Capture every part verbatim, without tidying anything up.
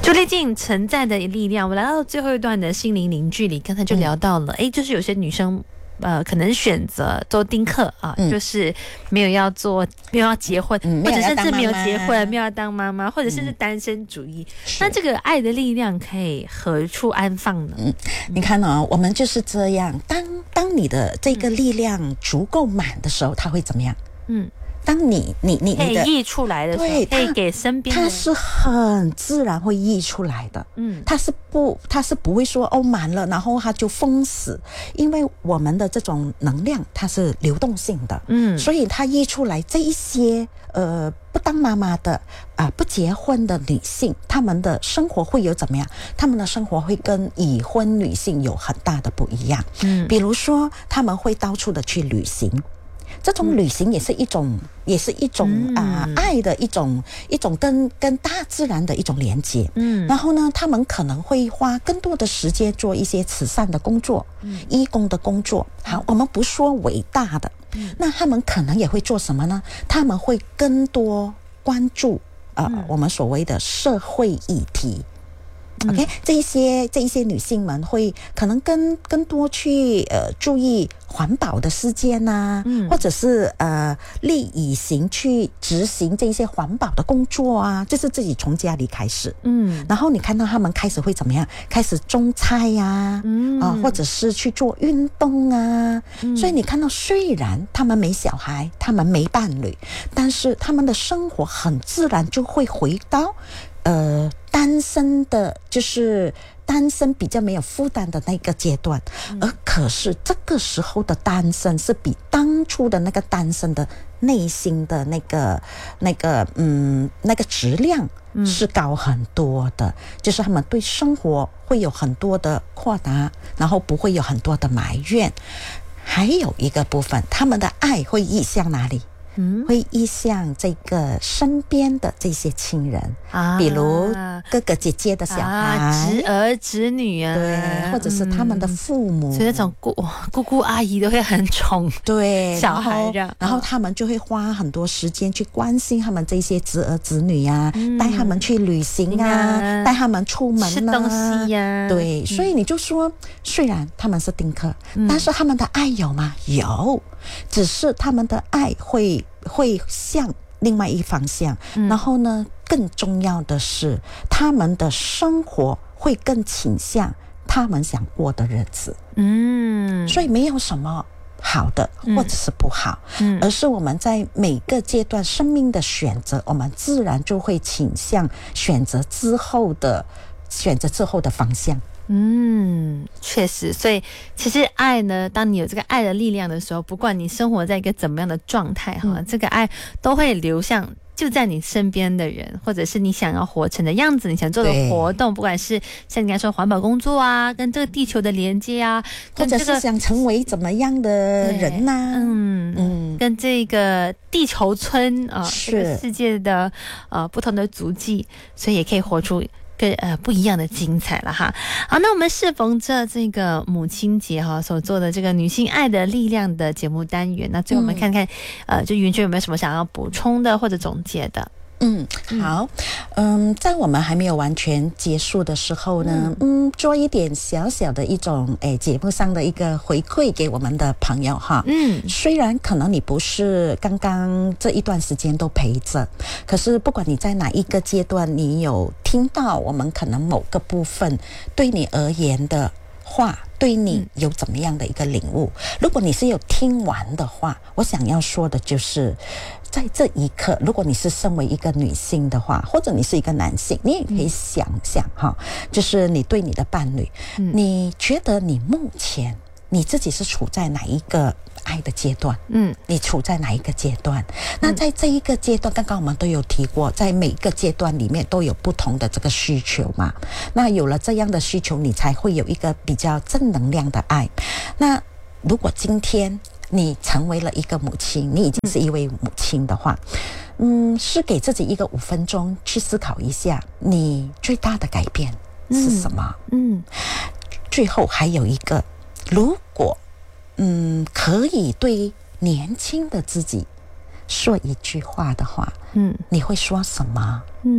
就历尽存在的力量。我们来到最后一段的心灵凝聚里，刚才就聊到了，哎、嗯，就是有些女生。呃，可能选择做丁克啊、嗯，就是没有要做，没有要结婚，嗯、或者甚至没有结婚，没有要当妈妈，或者甚至单身主义。嗯、那这个爱的力量可以何处安放呢？ 嗯，你看哦，我们就是这样，当当你的这个力量足够满的时候，它会怎么样？嗯。当你你你你的可以溢出来的时候，对，可以给身边的人， 它是很自然会溢出来的。嗯，它是不，它是不会说哦满了，然后它就封死，因为我们的这种能量它是流动性的。嗯，所以它溢出来这一些呃不当妈妈的啊、呃、不结婚的女性，她们的生活会有怎么样？她们的生活会跟已婚女性有很大的不一样。嗯，比如说她们会到处的去旅行。这种旅行也是一种，嗯、也是一种啊、呃、爱的一种一种跟跟大自然的一种连接。嗯，然后呢，他们可能会花更多的时间做一些慈善的工作、嗯、义工的工作。好，我们不说伟大的，嗯、那他们可能也会做什么呢？他们会更多关注啊、呃嗯、我们所谓的社会议题。OK， 这一些这一些女性们会可能更更多去呃注意环保的事件呐、啊嗯，或者是呃力以行去执行这一些环保的工作啊，这是自己从家里开始，嗯，然后你看到他们开始会怎么样？开始种菜呀、啊，嗯啊、呃，或者是去做运动啊、嗯，所以你看到虽然他们没小孩，他们没伴侣，但是他们的生活很自然就会回到。呃，单身的，就是单身比较没有负担的那个阶段，嗯、而可是这个时候的单身是比当初的那个单身的内心的那个、那个、嗯，那个质量是高很多的，嗯、就是他们对生活会有很多的扩大，然后不会有很多的埋怨。还有一个部分，他们的爱会溢向哪里？嗯，会溢向这个身边的这些亲人啊，比如哥哥姐姐的小孩、 啊、侄儿侄女啊， 对，或者是他们的父母，嗯、 所以那种姑姑姑阿姨都会很宠对小孩这样，然后他们就会花很多时间去关心他们这些侄儿侄女呀、啊嗯，带他们去旅行啊，嗯、带他们出门啊， 吃东西呀、啊， 对、嗯，所以你就说，虽然他们是丁克，嗯、但是他们的爱有吗？有。只是他们的爱会会向另外一方向、嗯、然后呢更重要的是他们的生活会更倾向他们想过的日子。嗯，所以没有什么好的或者是不好、嗯、而是我们在每个阶段生命的选择，我们自然就会倾向选择之后的选择之后的方向。 嗯，确实，所以其实爱呢，当你有这个爱的力量的时候，不管你生活在一个怎么样的状态哈、嗯，这个爱都会流向就在你身边的人，或者是你想要活成的样子，你想做的活动，不管是像你刚才说环保工作啊，跟这个地球的连接啊，跟这个、 或者是想成为怎么样的人呐、啊？ 嗯嗯，跟这个地球村啊、呃，这个世界的呃不同的足迹，所以也可以活出。跟呃不一样的精彩了哈。好，那我们适逢着这个母亲节哈所做的这个女性爱的力量的节目单元，那最后我们看看、嗯、呃就云娟有没有什么想要补充的或者总结的。 嗯，好，嗯，在我们还没有完全结束的时候呢，嗯，嗯做一点小小的一种诶节目上的一个回馈给我们的朋友哈。嗯，虽然可能你不是刚刚这一段时间都陪着，可是不管你在哪一个阶段，你有听到我们可能某个部分对你而言的话，对你有怎么样的一个领悟？如果你是有听完的话，我想要说的就是在这一刻，如果你是身为一个女性的话，或者你是一个男性，你也可以想想哈，就是你对你的伴侣，你觉得你目前你自己是处在哪一个爱的阶段？嗯，你处在哪一个阶段？那在这一个阶段，刚刚我们都有提过，在每一个阶段里面都有不同的这个需求嘛。那有了这样的需求，你才会有一个比较正能量的爱。那如果今天你成为了一个母亲，你已经是一位母亲的话，嗯，是给自己一个五分钟去思考一下，你最大的改变是什么？嗯，最后还有一个，如果嗯可以对年轻的自己说一句话的话，嗯，你会说什么？嗯，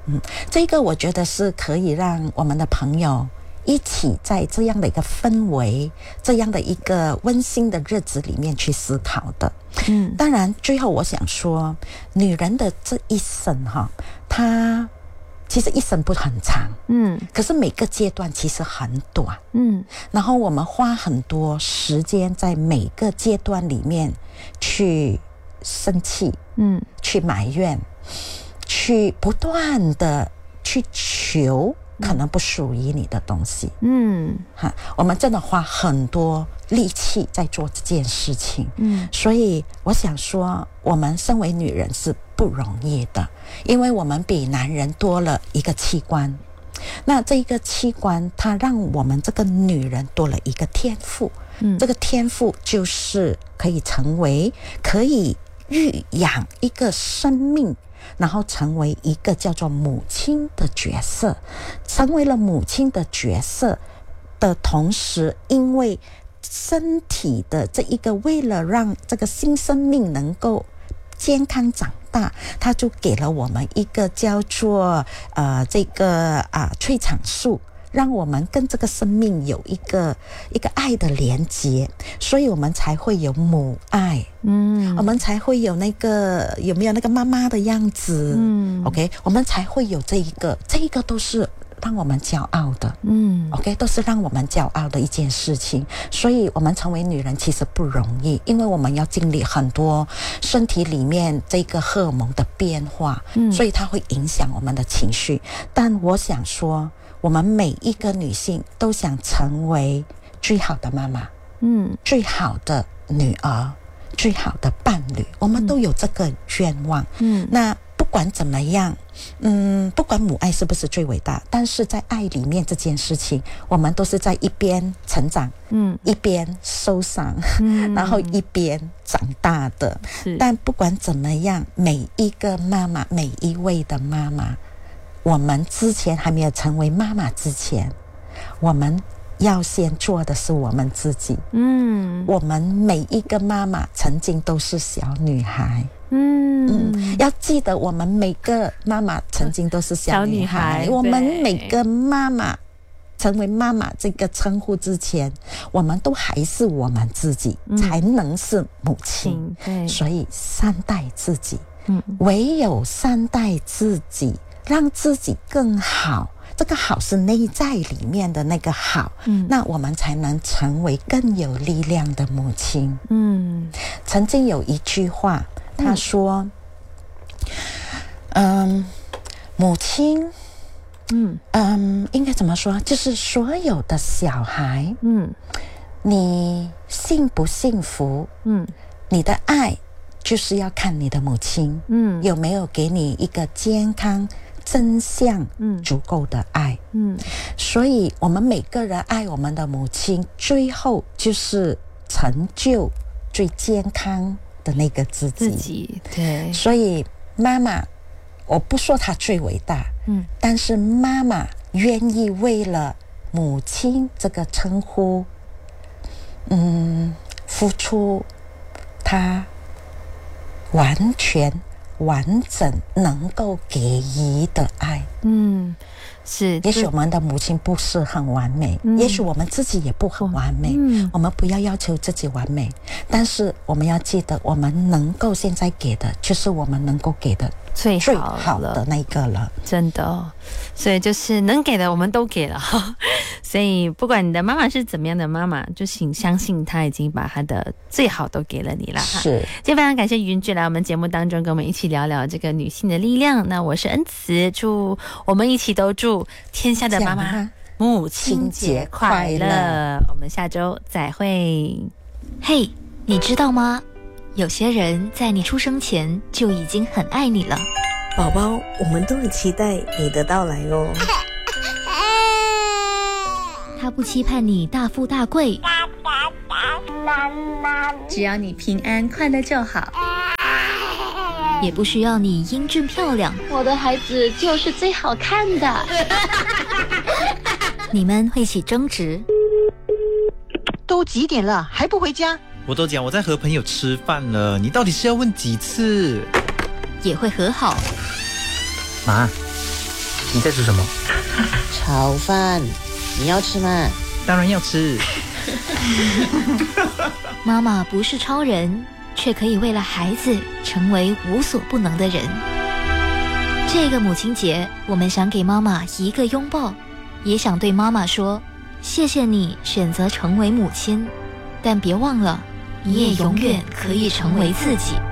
嗯，这个我觉得是可以让我们的朋友一起在这样的一个氛围，这样的一个温馨的日子里面去思考的。嗯，当然最后我想说，女人的这一生哈，她其实一生不很长，嗯，可是每个阶段其实很短，嗯，然后我们花很多时间在每个阶段里面去生气，嗯，去埋怨，去不断的去求可能不属于你的东西，嗯，哈，我们真的花很多力气在做这件事情，嗯，所以我想说，我们身为女人是不容易的，因为我们比男人多了一个器官，那这一个器官它让我们这个女人多了一个天赋，嗯，这个天赋就是可以成为可以育养一个生命，然后成为一个叫做母亲的角色。成为了母亲的角色的同时，因为身体的这一个为了让这个新生命能够健康长大，它就给了我们一个叫做呃这个啊催产素，让我们跟这个生命有一个一个爱的连接，所以我们才会有母爱，嗯，我们才会有那个有没有那个妈妈的样子，嗯 ，OK， 我们才会有这一个，这一个都是让我们骄傲的，嗯 ，OK， 都是让我们骄傲的一件事情。所以我们成为女人其实不容易，因为我们要经历很多身体里面这个荷尔蒙的变化，嗯，所以它会影响我们的情绪。但我想说，我们每一个女性都想成为最好的妈妈，嗯，最好的女儿，最好的伴侣，我们都有这个愿望，嗯，那不管怎么样，嗯，不管母爱是不是最伟大，但是在爱里面这件事情，我们都是在一边成长，嗯，一边受伤，嗯，然后一边长大的。但不管怎么样，每一个妈妈，每一位的妈妈，我们之前还没有成为妈妈之前，我们要先做的是我们自己。嗯，我们每一个妈妈曾经都是小女孩。嗯, 嗯，要记得我们每个妈妈曾经都是小女孩，我们每个妈妈成为妈妈这个称呼之前，我们都还是我们自己，嗯，才能是母亲。对，所以善待自己，嗯，唯有善待自己，让自己更好，这个好是内在里面的那个好，嗯，那我们才能成为更有力量的母亲。嗯，曾经有一句话他说，嗯，母亲，嗯嗯，应该怎么说？就是所有的小孩，嗯，你幸不幸福？嗯，你的爱就是要看你的母亲，嗯，有没有给你一个健康、真相、嗯，足够的爱，嗯，所以我们每个人爱我们的母亲，最后就是成就最健康的那个自己，自己对，所以妈妈，我不说她最伟大，嗯，但是妈妈愿意为了母亲这个称呼，嗯，付出她完全完整能够给予的爱，嗯。是，也许我们的母亲不是很完美，嗯，也许我们自己也不很完美，嗯，我们不要要求自己完美，但是我们要记得，我们能够现在给的，就是我们能够给的最好, 最好的那个了，真的。所以就是能给的我们都给了，所以不管你的妈妈是怎么样的妈妈，就请相信她已经把她的最好都给了你了。是，今天非常感谢于云芝来我们节目当中跟我们一起聊聊这个女性的力量。那我是恩慈，祝我们一起都祝天下的妈妈母亲节快乐，我们下周再会。 嘿， hey, 你知道吗？有些人在你出生前就已经很爱你了。 宝宝，我们都很期待你的到来哦。 他不期盼你大富大贵，只要你平安快乐就好，也不需要你英俊漂亮， 我的孩子就是最好看的。 你们会起争执， 都几点了还不回家？ 我都讲我在和朋友吃饭了，你到底是要问几次？ 也会和好。 妈， 你在吃什么？ 炒饭，你要吃吗？ 当然要吃。 妈妈不是超人，却可以为了孩子成为无所不能的人。这个母亲节，我们想给妈妈一个拥抱，也想对妈妈说，谢谢你选择成为母亲，但别忘了，你也永远可以成为自己。